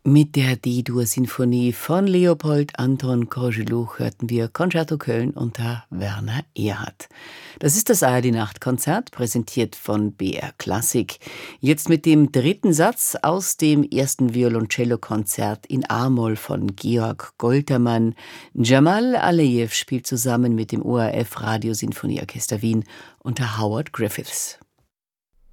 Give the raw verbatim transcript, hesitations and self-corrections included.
Mit der D-Dur-Sinfonie von Leopold Anton Korżeluch hörten wir Concerto Köln unter Werner Erhardt. Das ist das A R D-Nachtkonzert, präsentiert von B R Klassik. Jetzt mit dem dritten Satz aus dem ersten Violoncello-Konzert in A-Moll von Georg Goltermann. Jamal Alejew spielt zusammen mit dem O R F Radiosinfonieorchester Wien unter Howard Griffiths.